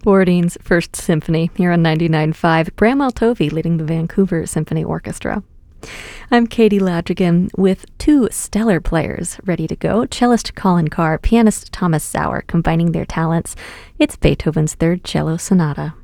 Borodin's First Symphony here on 99.5. Bram Altovy leading the Vancouver Symphony Orchestra. I'm Katie Ladrigan with two stellar players ready to go. Cellist Colin Carr, pianist Thomas Sauer combining their talents. It's Beethoven's Third Cello Sonata.